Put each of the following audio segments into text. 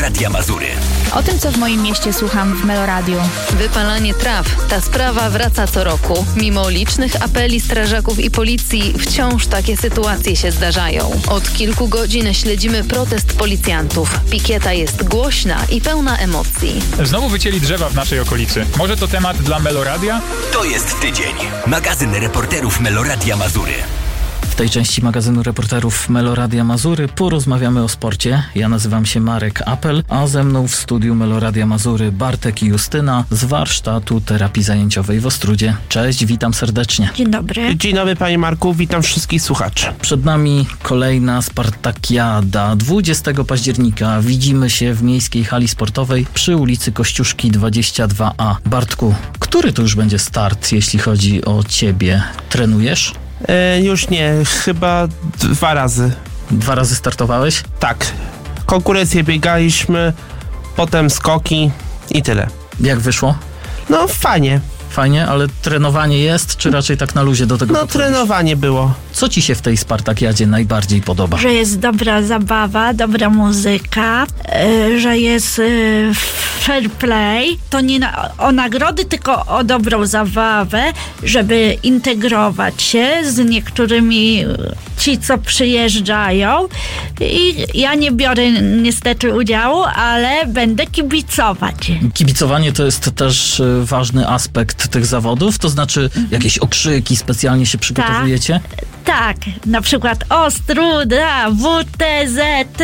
Meloradia Mazury. O tym, co w moim mieście słucham w Meloradiu. Wypalanie traw. Ta sprawa wraca co roku. Mimo licznych apeli strażaków i policji, wciąż takie sytuacje się zdarzają. Od kilku godzin śledzimy protest policjantów. Pikieta jest głośna i pełna emocji. Znowu wycięli drzewa w naszej okolicy. Może to temat dla Meloradia? To jest tydzień. Magazyn reporterów Meloradia Mazury. W tej części magazynu reporterów Meloradia Mazury porozmawiamy o sporcie. Ja nazywam się Marek Apel, a ze mną w studiu Meloradia Mazury Bartek i Justyna z warsztatu terapii zajęciowej w Ostródzie. Cześć, witam serdecznie. Dzień dobry. Dzień dobry, panie Marku, witam wszystkich słuchaczy. Przed nami kolejna Spartakiada. 20 października widzimy się w Miejskiej Hali Sportowej przy ulicy Kościuszki 22A. Bartku, który to już będzie start, jeśli chodzi o ciebie? Trenujesz? Już nie, chyba 2 razy. 2 razy startowałeś? Tak. Konkurencję biegaliśmy, potem skoki i tyle. Jak wyszło? No fajnie. Fajnie, ale trenowanie jest, czy raczej tak na luzie do tego podchodzisz? Trenowanie było. Co ci się w tej Spartakiadzie najbardziej podoba? Że jest dobra zabawa, dobra muzyka, że jest fair play. To nie o nagrody, tylko o dobrą zabawę, żeby integrować się z niektórymi ci, co przyjeżdżają. I ja nie biorę niestety udziału, ale będę kibicować. Kibicowanie to jest też ważny aspekt tych zawodów, to znaczy jakieś okrzyki, specjalnie się przygotowujecie? Tak, na przykład Ostróda, WTZ,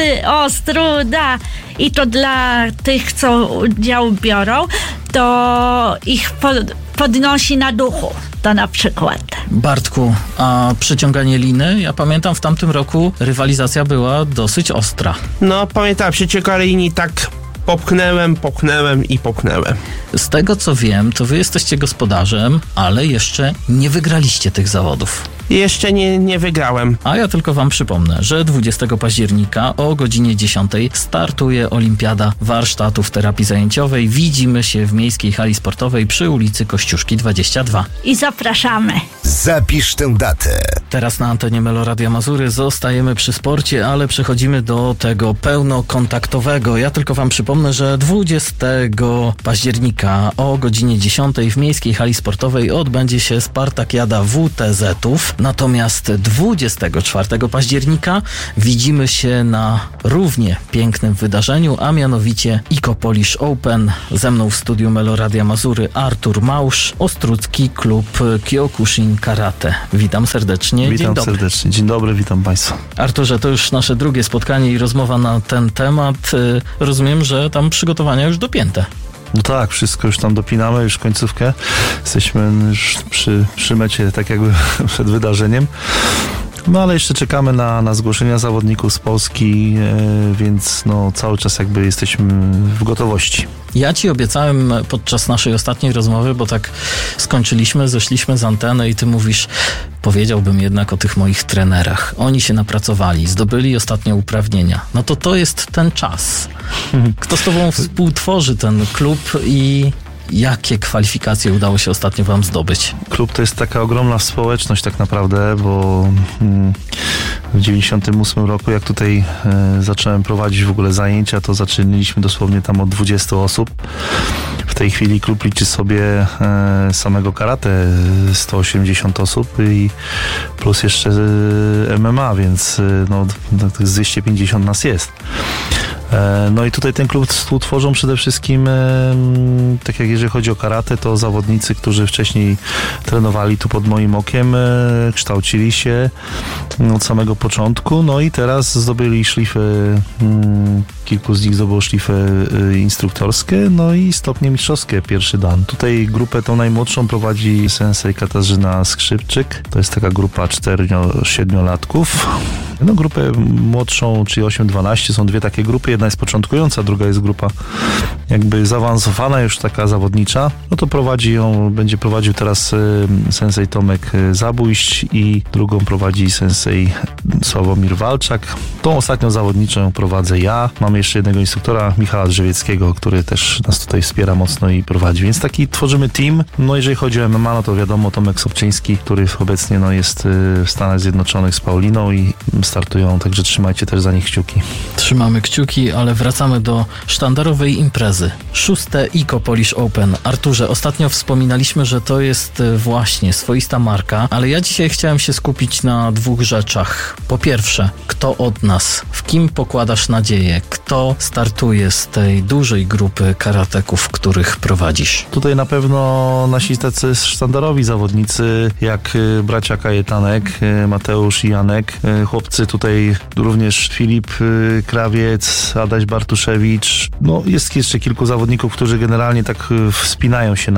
Ostróda i to dla tych, co udział biorą, to ich podnosi na duchu, to na przykład. Bartku, a przyciąganie liny? Ja pamiętam, w tamtym roku rywalizacja była dosyć ostra. No pamiętam, przyciąganie linii tak popchnęłem i popchnęłem. Z tego co wiem, to wy jesteście gospodarzem, ale jeszcze nie wygraliście tych zawodów. Jeszcze nie wygrałem. A ja tylko wam przypomnę, że 20 października o godzinie 10 startuje Olimpiada Warsztatów Terapii Zajęciowej. Widzimy się w Miejskiej Hali Sportowej przy ulicy Kościuszki 22. I zapraszamy. Zapisz tę datę. Teraz na antenie Meloradia Mazury zostajemy przy sporcie, ale przechodzimy do tego pełnokontaktowego. Ja tylko wam przypomnę, że 20 października o godzinie 10 w Miejskiej Hali Sportowej odbędzie się Spartakiada WTZ-ów. Natomiast 24 października widzimy się na równie pięknym wydarzeniu, a mianowicie IKO Polish Open. Ze mną w studiu Meloradia Mazury Artur Mausz, Ostródzki Klub Kyokushin Karate. Witam serdecznie. Witam serdecznie. Dzień dobry, witam Państwa. Arturze, to już nasze drugie spotkanie i rozmowa na ten temat. Rozumiem, że tam przygotowania już dopięte. No tak, wszystko już tam dopinamy, już końcówkę. Jesteśmy już przy mecie, tak jakby przed wydarzeniem. No ale jeszcze czekamy na zgłoszenia zawodników z Polski, więc no cały czas jakby jesteśmy w gotowości. Ja ci obiecałem podczas naszej ostatniej rozmowy, bo tak skończyliśmy, zeszliśmy z anteny i ty mówisz, powiedziałbym jednak o tych moich trenerach. Oni się napracowali, zdobyli ostatnie uprawnienia. No to jest ten czas. Kto z tobą współtworzy ten klub i jakie kwalifikacje udało się ostatnio wam zdobyć? Klub to jest taka ogromna społeczność tak naprawdę, bo w 98 roku, jak tutaj zacząłem prowadzić w ogóle zajęcia, to zaczynaliśmy dosłownie tam od 20 osób. W tej chwili klub liczy sobie samego karate 180 osób i plus jeszcze MMA, więc no, z 250 nas jest. No i tutaj ten klub współtworzą przede wszystkim, tak jak jeżeli chodzi o karate, to zawodnicy, którzy wcześniej trenowali tu pod moim okiem, kształcili się od samego początku, no i teraz zdobyli szlify, kilku z nich zdobyło szlify instruktorskie, no i stopnie mistrzowskie, pierwszy dan. Tutaj grupę tą najmłodszą prowadzi sensei Katarzyna Skrzypczyk, to jest taka grupa 4-7-latków. No grupę młodszą, czyli 8-12, są dwie takie grupy, jedna jest początkująca, druga jest grupa jakby zaawansowana już taka zawodnicza, no to będzie prowadził teraz sensei Tomek Zabójść i drugą prowadzi sensei Sławomir Walczak. Tą ostatnią zawodniczą prowadzę ja. Mamy jeszcze jednego instruktora, Michała Drzewieckiego, który też nas tutaj wspiera mocno i prowadzi. Więc taki tworzymy team. No jeżeli chodzi o MMA, no to wiadomo Tomek Sobczyński, który obecnie jest w Stanach Zjednoczonych z Pauliną i startują, także trzymajcie też za nich kciuki. Trzymamy kciuki, ale wracamy do sztandarowej imprezy. 6. ICO Polish Open. Arturze, ostatnio wspominaliśmy, że to jest właśnie swoista marka, ale ja dzisiaj chciałem się skupić na dwóch rzeczach. Po pierwsze, kto od nas? W kim pokładasz nadzieję? Kto startuje z tej dużej grupy karateków, których prowadzisz? Tutaj na pewno nasi tacy sztandarowi zawodnicy, jak bracia Kajetanek, Mateusz i Janek. Chłopcy tutaj również Filip Krawiec, Adaś Bartuszewicz. No jest jeszcze kilku zawodników, którzy generalnie tak wspinają się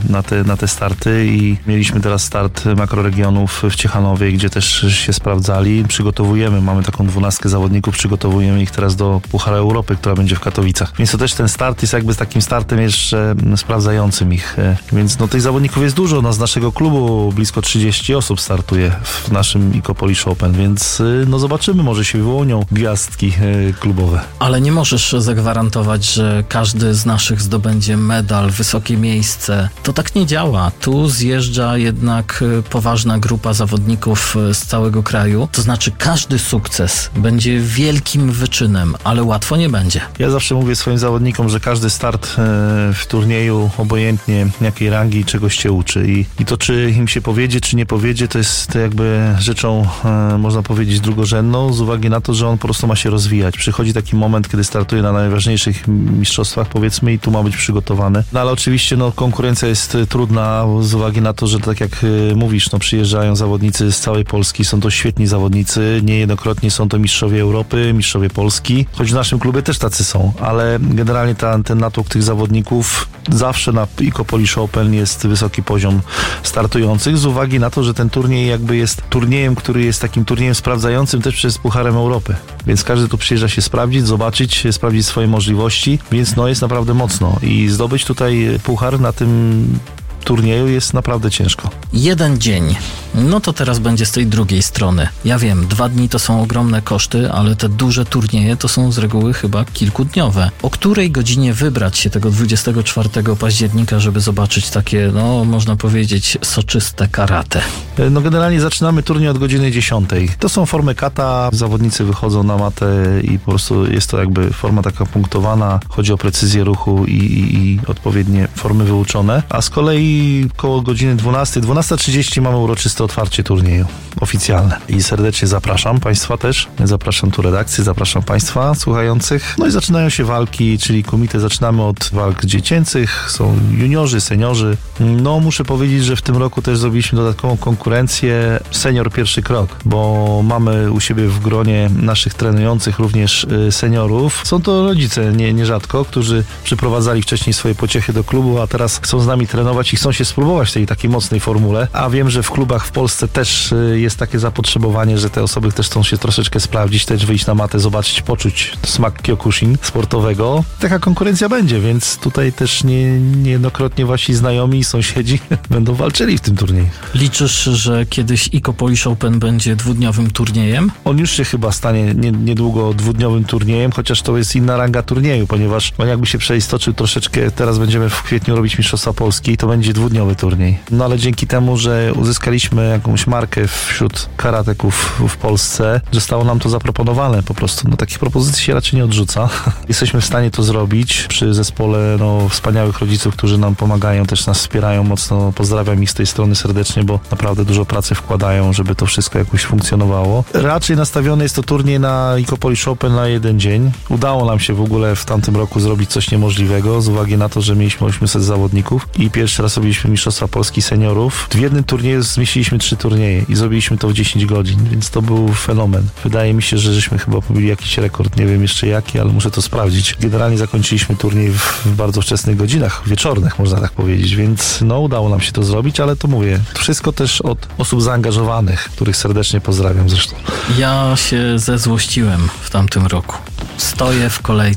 na te starty i mieliśmy teraz start makroregionów w Ciechanowie, gdzie też się sprawdzali. Mamy taką 12 zawodników, przygotowujemy ich teraz do Pucharu Europy, która będzie w Katowicach. Więc to też ten start jest jakby z takim startem jeszcze sprawdzającym ich. Więc no tych zawodników jest dużo. Z naszego klubu blisko 30 osób startuje w naszym ICO Polish Open, więc no zobaczymy, może się wyłonią gwiazdki klubowe. Ale nie możesz zagwarantować, że każdy z naszych zdobędzie medal, wysokie miejsce. To tak nie działa. Tu zjeżdża jednak poważna grupa zawodników z całego kraju. To znaczy każdy sukces będzie wielkim wyczynem, ale łatwo nie będzie. Ja zawsze mówię swoim zawodnikom, że każdy start w turnieju, obojętnie jakiej rangi, czegoś cię uczy. I to, czy im się powiedzie, czy nie powiedzie, to jest jakby rzeczą, można powiedzieć, drugorzędną, z uwagi na to, że on po prostu ma się rozwijać. Przychodzi taki moment, kiedy startuje na najważniejszych mistrzostwach, powiedzmy, i tu ma być przygotowany. No ale oczywiście konkurencja jest trudna z uwagi na to, że tak jak mówisz, przyjeżdżają zawodnicy z całej Polski, są to świetni zawodnicy, niejednokrotnie są to mistrzowie Europy, mistrzowie Polski, choć w naszym klubie też tacy są, ale generalnie ten natłok tych zawodników zawsze na ICO Polish Open jest wysoki poziom startujących, z uwagi na to, że ten turniej jakby jest turniejem, który jest takim turniejem sprawdzającym też przez Pucharem Europy, więc każdy tu przyjeżdża się sprawdzić, zobaczyć, sprawdzić swoje możliwości, więc jest naprawdę mocno i zdobyć tutaj puchar na tym turnieju jest naprawdę ciężko. Jeden dzień. No to teraz będzie z tej drugiej strony. Ja wiem, 2 dni to są ogromne koszty, ale te duże turnieje to są z reguły chyba kilkudniowe. O której godzinie wybrać się tego 24 października, żeby zobaczyć takie, można powiedzieć, soczyste karate? Generalnie zaczynamy turniej od godziny 10. To są formy kata, zawodnicy wychodzą na matę i po prostu jest to jakby forma taka punktowana, chodzi o precyzję ruchu i odpowiednie formy wyuczone, a z kolei koło godziny 12:30 mamy uroczyste otwarcie turnieju oficjalne i serdecznie zapraszam Państwa też, zapraszam tu redakcję, zapraszam Państwa słuchających. No i zaczynają się walki, czyli komite, zaczynamy od walk dziecięcych, są juniorzy, seniorzy. Muszę powiedzieć, że w tym roku też zrobiliśmy dodatkową konkurencję senior pierwszy krok, bo mamy u siebie w gronie naszych trenujących również seniorów. Są to rodzice nierzadko, którzy przyprowadzali wcześniej swoje pociechy do klubu, a teraz chcą z nami trenować i chcą się spróbować tej takiej mocnej formule, a wiem, że w klubach w Polsce też jest takie zapotrzebowanie, że te osoby też chcą się troszeczkę sprawdzić, też wyjść na matę, zobaczyć, poczuć smak Kyokushin sportowego. Taka konkurencja będzie, więc tutaj też niejednokrotnie wasi znajomi i sąsiedzi będą walczyli w tym turnieju. Liczysz, że kiedyś ICO Polish Open będzie 2-dniowym turniejem? On już się chyba stanie niedługo 2-dniowym turniejem, chociaż to jest inna ranga turnieju, ponieważ on jakby się przeistoczył troszeczkę, teraz będziemy w kwietniu robić Mistrzostwa Polski i to będzie 2-dniowy turniej. Ale dzięki temu, że uzyskaliśmy jakąś markę wśród karateków w Polsce, zostało nam to zaproponowane po prostu. Takich propozycji się raczej nie odrzuca. Jesteśmy w stanie to zrobić przy zespole wspaniałych rodziców, którzy nam pomagają, też nas wspierają mocno. Pozdrawiam ich z tej strony serdecznie, bo naprawdę dużo pracy wkładają, żeby to wszystko jakoś funkcjonowało. Raczej nastawiony jest to turniej na ICO Polish Open na jeden dzień. Udało nam się w ogóle w tamtym roku zrobić coś niemożliwego z uwagi na to, że mieliśmy 800 zawodników i pierwszy raz robiliśmy Mistrzostwa Polski seniorów. W jednym turnieju zmieściliśmy 3 turnieje i zrobiliśmy to w 10 godzin, więc to był fenomen. Wydaje mi się, że żeśmy chyba pobili jakiś rekord, nie wiem jeszcze jaki, ale muszę to sprawdzić. Generalnie zakończyliśmy turniej w bardzo wczesnych godzinach, wieczornych można tak powiedzieć, więc udało nam się to zrobić, ale to mówię, wszystko też od osób zaangażowanych, których serdecznie pozdrawiam zresztą. Ja się zezłościłem w tamtym roku. Stoję w kolejce.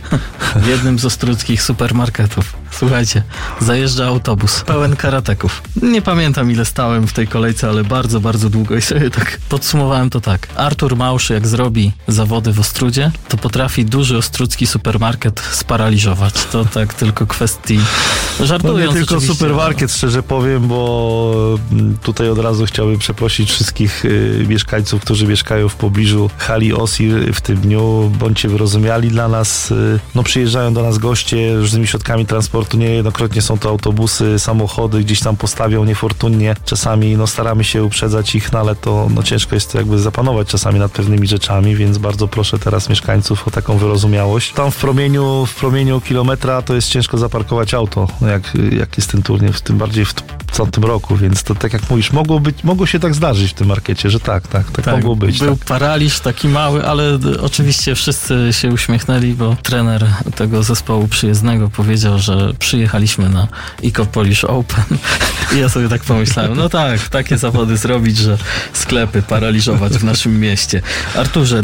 w jednym z ostródzkich supermarketów. Słuchajcie, zajeżdża autobus pełen karateków. Nie pamiętam, ile stałem w tej kolejce, ale bardzo, bardzo długo i sobie tak podsumowałem to tak. Artur Mausz, jak zrobi zawody w Ostródzie, to potrafi duży ostródzki supermarket sparaliżować. To tak tylko kwestii żartując. No nie tylko oczywiście, supermarket, szczerze powiem, bo tutaj od razu chciałbym przeprosić wszystkich mieszkańców, którzy mieszkają w pobliżu hali OSIR w tym dniu. Bądźcie wyrozumiali dla nas. No przyjeżdżają do nas goście różnymi środkami transportu. Niejednokrotnie są to autobusy, samochody, gdzieś tam postawią niefortunnie. Czasami staramy się uprzedzać ich, no ale to ciężko jest jakby zapanować czasami nad pewnymi rzeczami, więc bardzo proszę teraz mieszkańców o taką wyrozumiałość. Tam w promieniu kilometra to jest ciężko zaparkować auto, jak jest ten turniej, tym bardziej w tym roku, więc to tak jak mówisz, mogło się tak zdarzyć w tym markecie, że tak mogło być. Był paraliż taki mały, ale oczywiście wszyscy się uśmiechnęli, bo trener tego zespołu przyjezdnego powiedział, że przyjechaliśmy na ICO Polish Open i ja sobie tak pomyślałem, no tak, takie zawody zrobić, że sklepy paraliżować w naszym mieście. Arturze,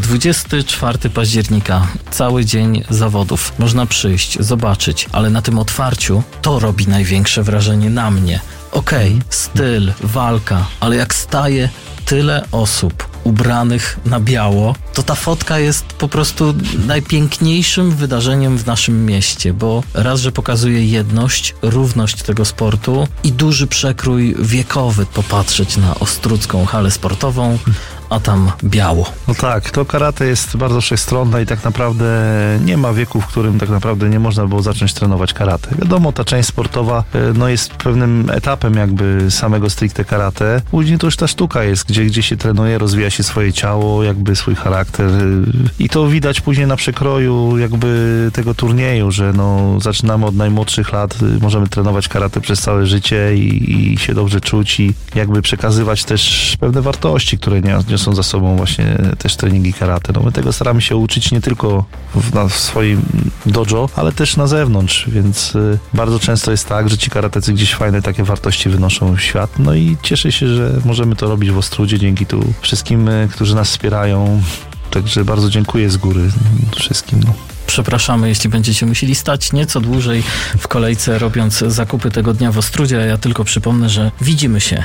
24 października, cały dzień zawodów. Można przyjść, zobaczyć, ale na tym otwarciu to robi największe wrażenie na mnie. Okej, styl, walka, ale jak staje tyle osób ubranych na biało, to ta fotka jest po prostu najpiękniejszym wydarzeniem w naszym mieście, bo raz, że pokazuje jedność, równość tego sportu i duży przekrój wiekowy. Popatrzeć na ostródzką halę sportową, a tam biało. No tak, to karate jest bardzo wszechstronne i tak naprawdę nie ma wieku, w którym tak naprawdę nie można było zacząć trenować karate. Wiadomo, ta część sportowa jest pewnym etapem jakby samego stricte karate. Później to już ta sztuka jest, gdzie się trenuje, rozwija się swoje ciało, jakby swój charakter i to widać później na przekroju jakby tego turnieju, że zaczynamy od najmłodszych lat, możemy trenować karate przez całe życie i się dobrze czuć i jakby przekazywać też pewne wartości, które niosą za sobą właśnie też treningi karate. My tego staramy się uczyć nie tylko w swoim dojo, ale też na zewnątrz, więc bardzo często jest tak, że ci karatecy gdzieś fajne takie wartości wynoszą w świat. No i cieszę się, że możemy to robić w Ostródzie dzięki tu wszystkim, którzy nas wspierają. Także bardzo dziękuję z góry wszystkim. Przepraszamy, jeśli będziecie musieli stać nieco dłużej w kolejce, robiąc zakupy tego dnia w Ostródzie, a ja tylko przypomnę, że widzimy się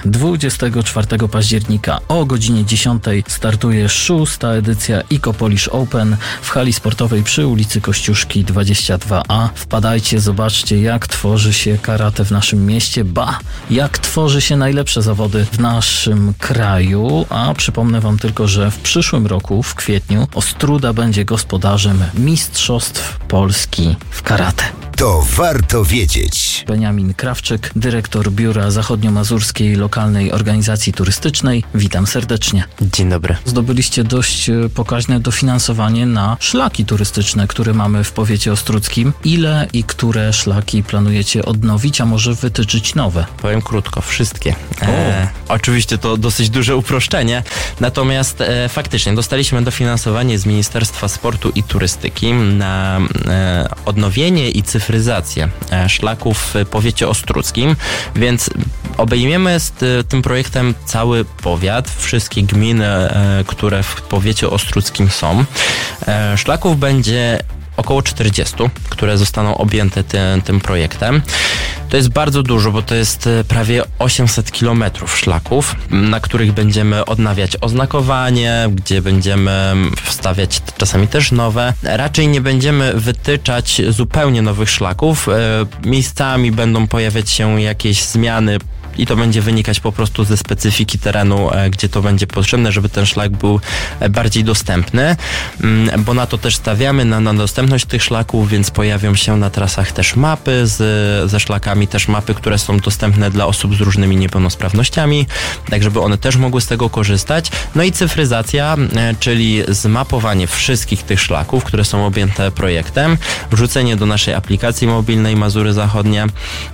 24 października o godzinie 10 startuje 6. edycja ICO Polish Open w hali sportowej przy ulicy Kościuszki 22A. Wpadajcie, zobaczcie, jak tworzy się karate w naszym mieście, jak tworzy się najlepsze zawody w naszym kraju, a przypomnę wam tylko, że w przyszłym roku, w kwietniu, Ostróda będzie gospodarzem Mistrzostw Polski w karate. To warto wiedzieć. Beniamin Krawczyk, dyrektor Biura Zachodniomazurskiej Lokalnej Organizacji Turystycznej. Witam serdecznie. Dzień dobry. Zdobyliście dość pokaźne dofinansowanie na szlaki turystyczne, które mamy w powiecie ostródzkim. Ile i które szlaki planujecie odnowić, a może wytyczyć nowe? Powiem krótko, wszystkie. Oczywiście to dosyć duże uproszczenie, natomiast faktycznie dostaliśmy dofinansowanie z Ministerstwa Sportu i Turystyki na odnowienie i cyfryzację szlaków w powiecie ostródzkim, więc obejmiemy z tym projektem cały powiat, wszystkie gminy, które w powiecie ostródzkim są. Szlaków będzie około 40, które zostaną objęte tym projektem. To jest bardzo dużo, bo to jest prawie 800 kilometrów szlaków, na których będziemy odnawiać oznakowanie, gdzie będziemy wstawiać czasami też nowe. Raczej nie będziemy wytyczać zupełnie nowych szlaków. Miejscami będą pojawiać się jakieś zmiany i to będzie wynikać po prostu ze specyfiki terenu, gdzie to będzie potrzebne, żeby ten szlak był bardziej dostępny, bo na to też stawiamy, na dostępność tych szlaków, więc pojawią się na trasach też mapy ze szlakami, też mapy, które są dostępne dla osób z różnymi niepełnosprawnościami, tak żeby one też mogły z tego korzystać. No i cyfryzacja, czyli zmapowanie wszystkich tych szlaków, które są objęte projektem, wrzucenie do naszej aplikacji mobilnej Mazury Zachodnie,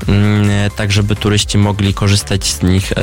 tak żeby turyści mogli korzystać z nich,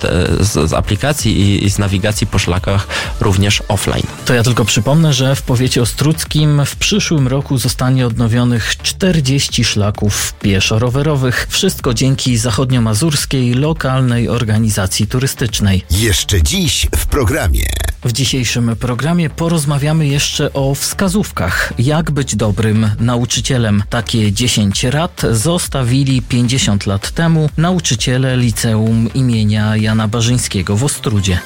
z aplikacji i z nawigacji po szlakach również offline. To ja tylko przypomnę, że w powiecie ostródzkim w przyszłym roku zostanie odnowionych 40 szlaków pieszo-rowerowych. Wszystko dzięki Zachodniomazurskiej Lokalnej Organizacji Turystycznej. Jeszcze dziś w programie. W dzisiejszym programie porozmawiamy jeszcze o wskazówkach, jak być dobrym nauczycielem. Takie 10 rad zostawili 50 lat temu nauczyciele Liceum imienia Jana Barzyńskiego w Ostródzie.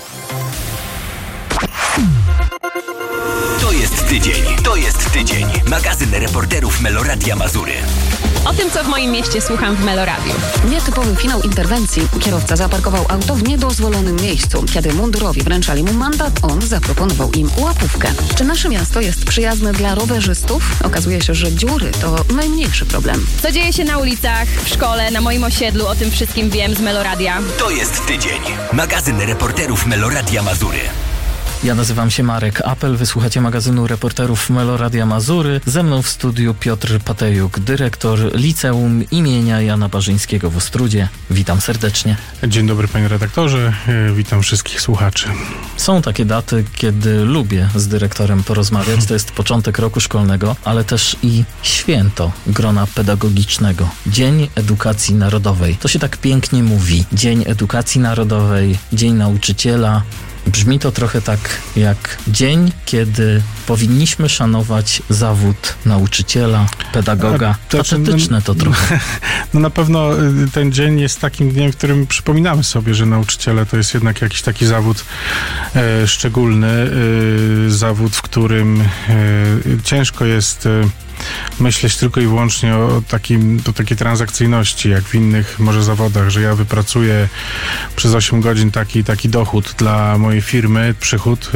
To jest tydzień. Magazyn reporterów Meloradia Mazury. O tym, co w moim mieście słucham w Meloradiu. Nietypowy finał interwencji. Kierowca zaparkował auto w niedozwolonym miejscu. Kiedy mundurowi wręczali mu mandat, on zaproponował im łapówkę. Czy nasze miasto jest przyjazne dla rowerzystów? Okazuje się, że dziury to najmniejszy problem. Co dzieje się na ulicach, w szkole, na moim osiedlu, o tym wszystkim wiem z Meloradia. To jest tydzień. Magazyn reporterów Meloradia Mazury. Ja nazywam się Marek Apel, wysłuchacie magazynu reporterów Meloradia Mazury. Ze mną w studiu Piotr Patejuk, dyrektor Liceum imienia Jana Barzyńskiego w Ostródzie. Witam serdecznie. Dzień dobry panie redaktorze, witam wszystkich słuchaczy. Są takie daty, kiedy lubię z dyrektorem porozmawiać. To jest początek roku szkolnego, ale też i święto grona pedagogicznego. Dzień Edukacji Narodowej. To się tak pięknie mówi. Dzień Edukacji Narodowej, Dzień Nauczyciela. Brzmi to trochę tak jak dzień, kiedy powinniśmy szanować zawód nauczyciela, pedagoga. Patetyczne to trochę. No na pewno ten dzień jest takim dniem, w którym przypominamy sobie, że nauczyciele to jest jednak jakiś taki zawód szczególny, zawód, w którym ciężko jest myśleć tylko i wyłącznie o takiej transakcyjności, jak w innych może zawodach, że ja wypracuję przez 8 godzin taki dochód dla mojej firmy, przychód,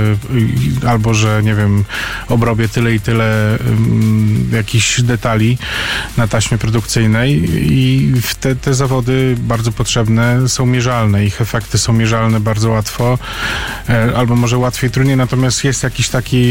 albo że, nie wiem, obrobię tyle i tyle jakichś detali na taśmie produkcyjnej i te zawody bardzo potrzebne są mierzalne, ich efekty są mierzalne bardzo łatwo, albo może łatwiej, trudniej, natomiast jest jakiś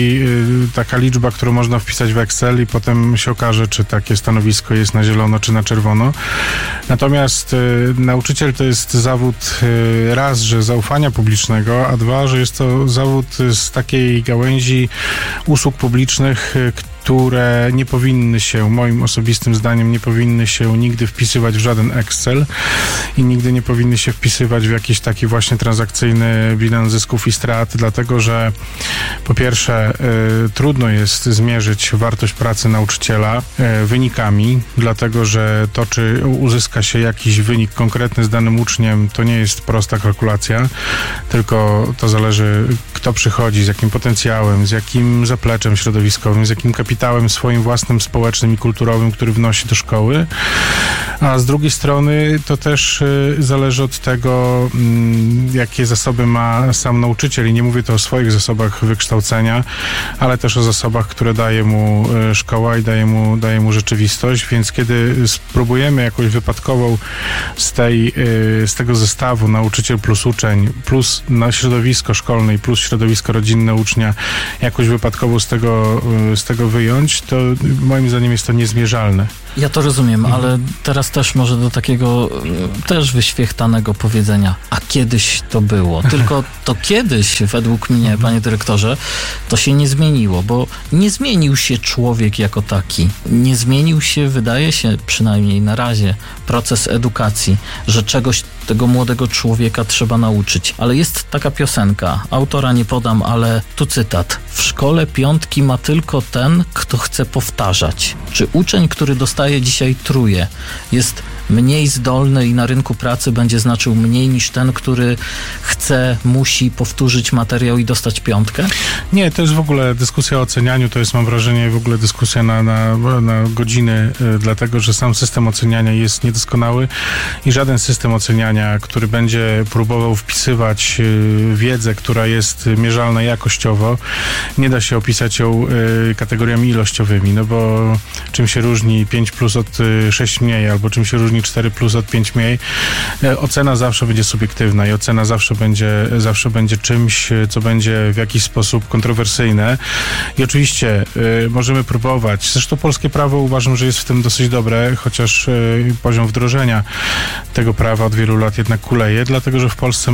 taka liczba, którą można wpisać w Excel i potem się okaże, czy takie stanowisko jest na zielono, czy na czerwono. Natomiast nauczyciel to jest zawód raz, że zaufania publicznego, a dwa, że jest to zawód z takiej gałęzi usług publicznych, które nie powinny się, moim osobistym zdaniem, nie powinny się nigdy wpisywać w żaden Excel i nigdy nie powinny się wpisywać w jakiś taki właśnie transakcyjny bilans zysków i strat, dlatego że po pierwsze trudno jest zmierzyć wartość pracy nauczyciela wynikami, dlatego że to, czy uzyska się jakiś wynik konkretny z danym uczniem, to nie jest prosta kalkulacja, tylko to zależy, kto przychodzi, z jakim potencjałem, z jakim zapleczem środowiskowym, z jakim kapitałem swoim własnym, społecznym i kulturowym, który wnosi do szkoły, a z drugiej strony to też zależy od tego, jakie zasoby ma sam nauczyciel i nie mówię to o swoich zasobach wykształcenia, ale też o zasobach, które daje mu szkoła i daje mu rzeczywistość, więc kiedy spróbujemy jakąś wypadkową z tego zestawu nauczyciel plus uczeń, plus na środowisko szkolne i plus środowisko rodzinne ucznia, jakoś wypadkową z tego wyjąć, to moim zdaniem jest to niezmierzalne. Ja to rozumiem, ale teraz też może do takiego też wyświechtanego powiedzenia, a kiedyś to było. Tylko to kiedyś, według mnie, panie dyrektorze, to się nie zmieniło, bo nie zmienił się człowiek jako taki. Nie zmienił się, wydaje się, przynajmniej na razie, proces edukacji, że czegoś tego młodego człowieka trzeba nauczyć. Ale jest taka piosenka, autora nie podam, ale tu cytat. W szkole 5 ma tylko ten, kto chce powtarzać. Czy uczeń, który dostaje dzisiaj 3, jest mniej zdolny i na rynku pracy będzie znaczył mniej niż ten, który musi powtórzyć materiał i dostać 5? Nie, to jest w ogóle dyskusja o ocenianiu, to jest, mam wrażenie, w ogóle dyskusja na godziny, dlatego, że sam system oceniania jest niedoskonały i żaden system oceniania, który będzie próbował wpisywać wiedzę, która jest mierzalna jakościowo, nie da się opisać ją kategoriami ilościowymi, no bo czym się różni 5+ od 6 mniej, albo czym się różni 4+ od 5 mniej, ocena zawsze będzie subiektywna i ocena zawsze będzie czymś, co będzie w jakiś sposób kontrowersyjne. I oczywiście możemy próbować, zresztą polskie prawo uważam, że jest w tym dosyć dobre, chociaż poziom wdrożenia tego prawa od wielu lat jednak kuleje, dlatego że w Polsce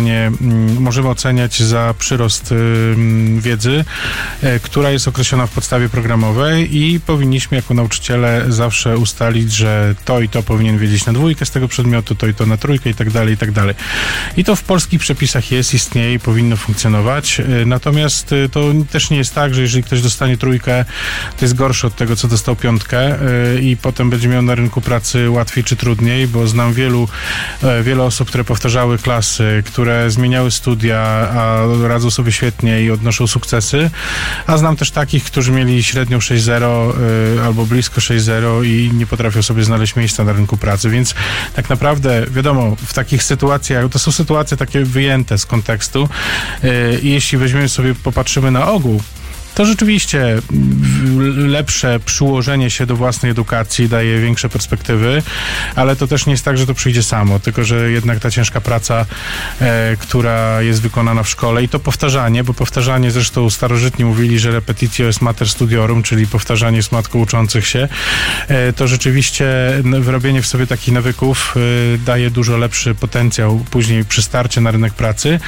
możemy oceniać za przyrost wiedzy, która jest określona w podstawie podstawie programowej i powinniśmy jako nauczyciele zawsze ustalić, że to i to powinien wiedzieć na 2 z tego przedmiotu, to i to na 3 i tak dalej, i tak dalej. I to w polskich przepisach istnieje i powinno funkcjonować. Natomiast to też nie jest tak, że jeżeli ktoś dostanie 3, to jest gorszy od tego, co dostał 5 i potem będzie miał na rynku pracy łatwiej czy trudniej, bo znam wiele osób, które powtarzały klasy, które zmieniały studia, a radzą sobie świetnie i odnoszą sukcesy, a znam też takich, którzy mieli średnią 6.0 albo blisko 6.0 i nie potrafią sobie znaleźć miejsca na rynku pracy, więc tak naprawdę, wiadomo, w takich sytuacjach, to są sytuacje takie wyjęte z kontekstu i jeśli weźmiemy sobie, popatrzymy na ogół, to rzeczywiście lepsze przyłożenie się do własnej edukacji daje większe perspektywy, ale to też nie jest tak, że to przyjdzie samo, tylko że jednak ta ciężka praca, która jest wykonana w szkole i to powtarzanie, bo powtarzanie, zresztą starożytni mówili, że repetitio est mater studiorum, czyli powtarzanie jest matką uczących się, to rzeczywiście wyrobienie w sobie takich nawyków daje dużo lepszy potencjał później przy starcie na rynek pracy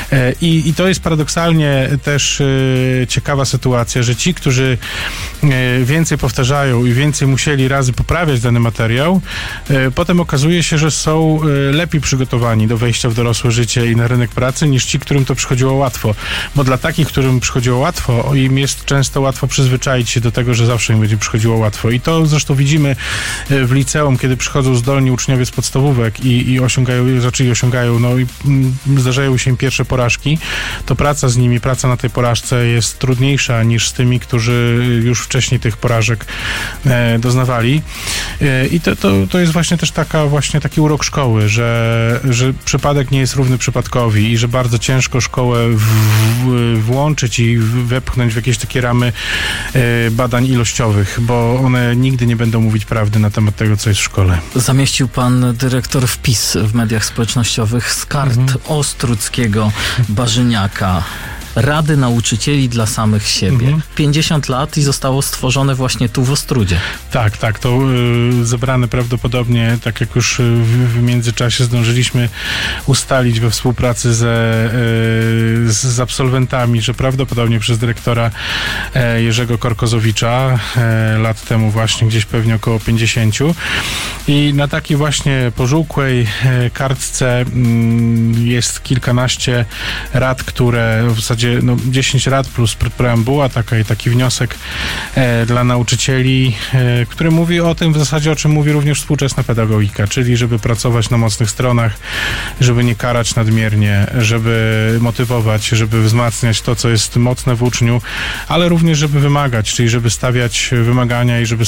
i to jest paradoksalnie też ciekawa sytuacja, że ci, którzy więcej powtarzają i więcej musieli razy poprawiać dany materiał, potem okazuje się, że są lepiej przygotowani do wejścia w dorosłe życie i na rynek pracy niż ci, którym to przychodziło łatwo. Bo dla takich, którym przychodziło łatwo, im jest często łatwo przyzwyczaić się do tego, że zawsze im będzie przychodziło łatwo. I to zresztą widzimy w liceum, kiedy przychodzą zdolni uczniowie z podstawówek i osiągają, no i zdarzają się im pierwsze porażki, to praca z nimi, praca na tej porażce jest trudniejsza niż z tymi, którzy już wcześniej tych porażek doznawali. I to jest właśnie też taki urok szkoły, że przypadek nie jest równy przypadkowi i że bardzo ciężko szkołę włączyć i wepchnąć w jakieś takie ramy badań ilościowych, bo one nigdy nie będą mówić prawdy na temat tego, co jest w szkole. Zamieścił pan dyrektor wpis w mediach społecznościowych z kart Ostruckiego Barzyniaka. Rady nauczycieli dla samych siebie. 50 lat i zostało stworzone właśnie tu w Ostrudzie. Tak, to zebrane prawdopodobnie, tak jak już w międzyczasie zdążyliśmy ustalić we współpracy z absolwentami, że prawdopodobnie przez dyrektora Jerzego Korkozowicza lat temu właśnie, gdzieś pewnie około 50. I na takiej właśnie pożółkłej kartce jest kilkanaście rad, które w zasadzie 10 rad plus preambuła, taki wniosek dla nauczycieli, który mówi o tym w zasadzie, o czym mówi również współczesna pedagogika, czyli żeby pracować na mocnych stronach, żeby nie karać nadmiernie, żeby motywować, żeby wzmacniać to, co jest mocne w uczniu, ale również, żeby wymagać, czyli żeby stawiać wymagania i żeby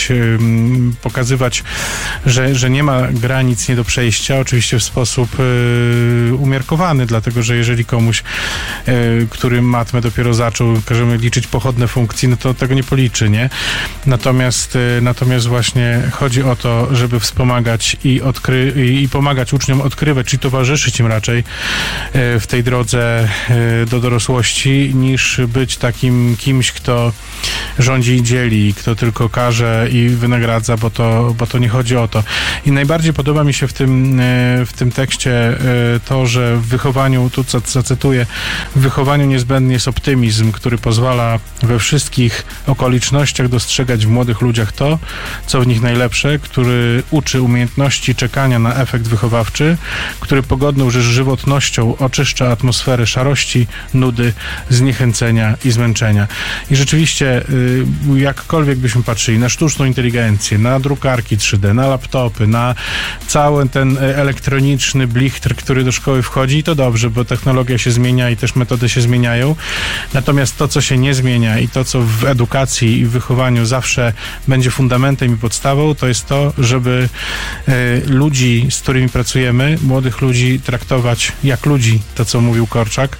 pokazywać, że nie ma granic nie do przejścia, oczywiście w sposób umiarkowany, dlatego, że jeżeli komuś, który matmę dopiero zaczął, każemy liczyć pochodne funkcji, no to tego nie policzy, nie? Natomiast właśnie chodzi o to, żeby wspomagać i pomagać uczniom odkrywać, czyli towarzyszyć im raczej w tej drodze do dorosłości, niż być takim kimś, kto rządzi i dzieli, kto tylko każe i wynagradza, bo to nie chodzi o to. I najbardziej podoba mi się w tym tekście to, że w wychowaniu, tu zacytuję, w wychowaniu niezbędny jest optymizm, który pozwala we wszystkich okolicznościach dostrzegać w młodych ludziach to, co w nich najlepsze, który uczy umiejętności czekania na efekt wychowawczy, który pogodną żywotnością oczyszcza atmosferę szarości, nudy, zniechęcenia i zmęczenia. I rzeczywiście, jakkolwiek byśmy patrzyli na sztuczną inteligencję, na drukarki 3D, na laptopy, na cały ten elektroniczny blichtr, który do szkoły wchodzi, to dobrze, bo technologia się zmienia i też metody się zmieniają. Natomiast to, co się nie zmienia i to, co w edukacji i w wychowaniu zawsze będzie fundamentem i podstawą, to jest to, żeby ludzi, z którymi pracujemy, młodych ludzi traktować jak ludzi, to co mówił Korczak,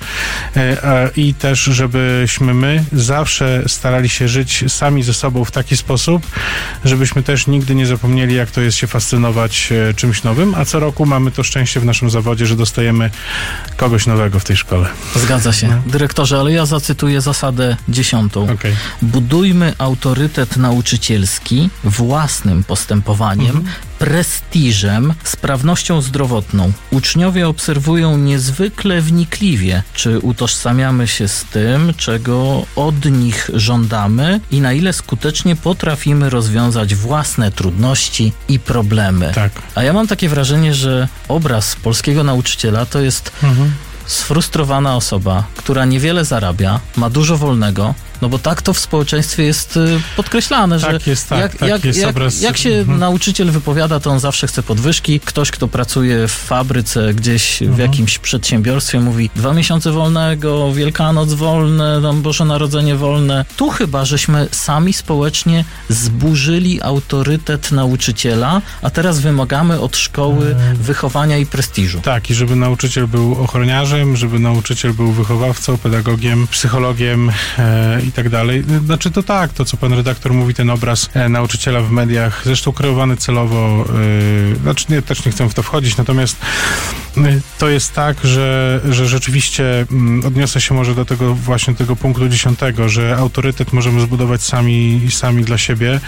i też, żebyśmy my zawsze starali się żyć sami ze sobą w taki sposób, żebyśmy też nigdy nie zapomnieli, jak to jest się fascynować czymś nowym, a co roku mamy to szczęście w naszym zawodzie, że dostajemy kogoś nowego w tej szkole. Zgadza się. dyrektorze, ale ja zacytuję zasadę 10. Okay. Budujmy autorytet nauczycielski własnym postępowaniem, prestiżem, sprawnością zdrowotną. Uczniowie obserwują niezwykle wnikliwie, czy utożsamiamy się z tym, czego od nich żądamy i na ile skutecznie potrafimy rozwiązać własne trudności i problemy. Tak. A ja mam takie wrażenie, że obraz polskiego nauczyciela to jest sfrustrowana osoba, która niewiele zarabia, ma dużo wolnego, no bo tak to w społeczeństwie jest podkreślane, że jak się nauczyciel wypowiada, to on zawsze chce podwyżki. Ktoś, kto pracuje w fabryce, gdzieś w jakimś przedsiębiorstwie, mówi 2 miesiące wolnego, Wielkanoc wolne, tam Boże Narodzenie wolne. Tu chyba żeśmy sami społecznie zburzyli autorytet nauczyciela, a teraz wymagamy od szkoły wychowania i prestiżu. Tak, i żeby nauczyciel był ochroniarzem, żeby nauczyciel był wychowawcą, pedagogiem, psychologiem i tak dalej. Znaczy to tak, to co pan redaktor mówi, ten obraz nauczyciela w mediach, zresztą kreowany celowo, też nie chcę w to wchodzić, natomiast to jest tak, że rzeczywiście odniosę się może do tego właśnie tego punktu 10, że autorytet możemy zbudować sami dla siebie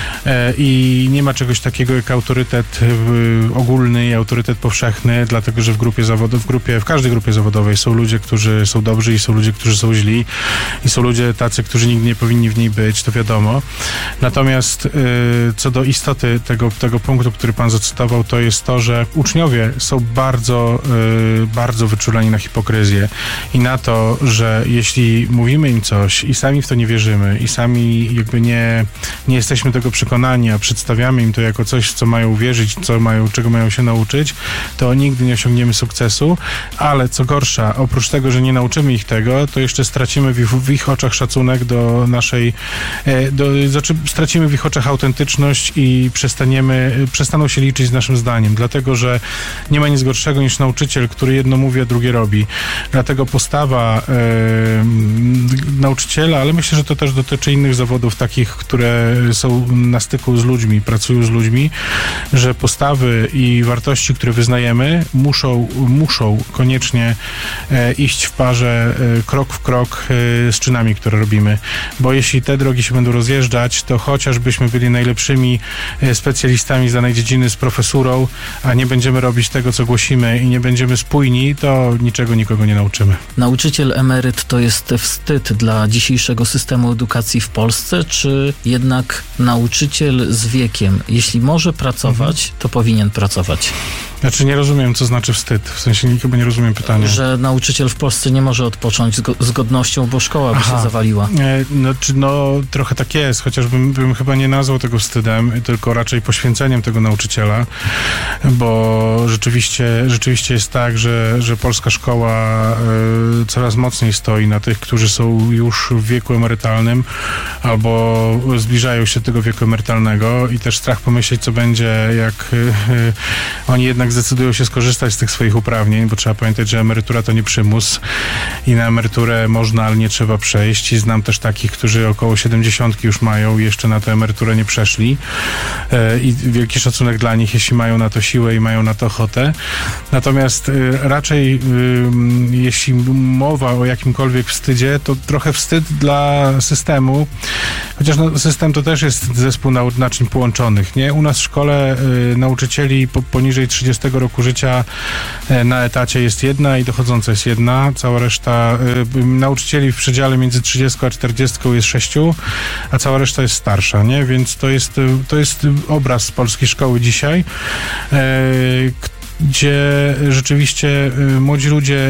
i nie ma czegoś takiego jak autorytet ogólny i autorytet powszechny, dlatego że w każdej grupie zawodowej są ludzie, którzy są dobrzy i są ludzie, którzy są źli i są ludzie tacy, którzy nigdy nie powinni w niej być, to wiadomo. Natomiast co do istoty tego punktu, który pan zacytował, to jest to, że uczniowie są bardzo wyczuleni na hipokryzję i na to, że jeśli mówimy im coś i sami w to nie wierzymy i sami jakby nie jesteśmy tego przekonani, a przedstawiamy im to jako coś, w co mają wierzyć, czego mają się nauczyć, to nigdy nie osiągniemy sukcesu, ale co gorsza, oprócz tego, że nie nauczymy ich tego, to jeszcze stracimy w ich oczach szacunek do naszej, stracimy w ich oczach autentyczność i przestaną się liczyć z naszym zdaniem, dlatego, że nie ma nic gorszego niż nauczyciel, który jedno mówi, a drugie robi. Dlatego postawa nauczyciela, ale myślę, że to też dotyczy innych zawodów, takich, które są na styku z ludźmi, pracują z ludźmi, że postawy i wartości, które wyznajemy, muszą koniecznie iść w parze krok w krok z czynami, które robimy. Bo jeśli te drogi się będą rozjeżdżać, to chociażbyśmy byli najlepszymi specjalistami z danej dziedziny z profesurą, a nie będziemy robić tego, co głosimy i nie będziemy spójni, to niczego nikogo nie nauczymy. Nauczyciel emeryt to jest wstyd dla dzisiejszego systemu edukacji w Polsce, czy jednak nauczyciel z wiekiem, jeśli może pracować, to powinien pracować? Znaczy nie rozumiem, co znaczy wstyd. W sensie chyba nie rozumiem pytania. Że nauczyciel w Polsce nie może odpocząć z godnością, bo szkoła by się zawaliła. Trochę tak jest, chociaż bym chyba nie nazwał tego wstydem, tylko raczej poświęceniem tego nauczyciela, bo rzeczywiście jest tak, że polska szkoła coraz mocniej stoi na tych, którzy są już w wieku emerytalnym albo zbliżają się do tego wieku emerytalnego i też strach pomyśleć, co będzie, jak oni jednak zdecydują się skorzystać z tych swoich uprawnień, bo trzeba pamiętać, że emerytura to nie przymus i na emeryturę można, ale nie trzeba przejść. I znam też takich, którzy około 70 już mają i jeszcze na tę emeryturę nie przeszli. I wielki szacunek dla nich, jeśli mają na to siłę i mają na to ochotę. Natomiast raczej jeśli mowa o jakimkolwiek wstydzie, to trochę wstyd dla systemu, chociaż system to też jest zespół naczyń połączonych, nie? U nas w szkole nauczycieli poniżej 30 roku życia na etacie jest jedna i dochodząca jest jedna. Cała reszta nauczycieli w przedziale między 30 a 40 jest 6, a cała reszta jest starsza, nie? Więc to jest obraz polskiej szkoły dzisiaj, gdzie rzeczywiście młodzi ludzie